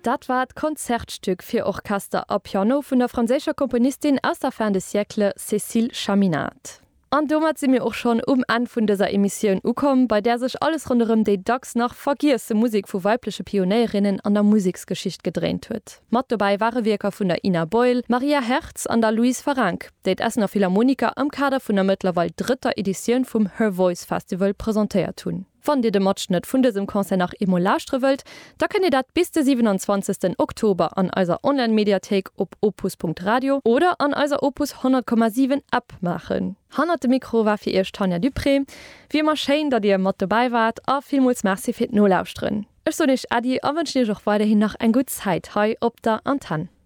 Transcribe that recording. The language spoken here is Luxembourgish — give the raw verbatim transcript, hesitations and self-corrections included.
Dat war d Konzertstück fir Orchester a Piano vun der franzécher Komponistin aus der Fin de Siècle Cécile Chaminade. An dommer si mir auch schon um an vun dieser Emission ukom, bei der sech alles runem déi Dacks nach vergierse Musik vu weibliche Pionerinnen an der Musiksgeschicht gedreht huet. Mat dabei waren Wirker vun der Ina Boyle, Maria Herz an der Louise Farranc, déit Essener Philharmoniker am Kader vun der mittlerweile dritter Edition vum Her Voice Festival präsentiert hunn. Wann Dir de Matschnet vun diesem Konzert nach Emolage wëlt, da kann ihr dat bis den siebenundzwanzigsten Oktober an eiser Online-Mediathek op opus punkt radio oder an eiser Opus hundert Komma sieben App machen. Hannerte Mikro war fir ihr Tanja Dupré. Wie mar schein, dat Dir mat dabei wart, a vielmals merci fir no lauschtrin. Ech so nicht Adi, a wünsch dir doch weiterhin nach en gut Zeit hei op der Antenne.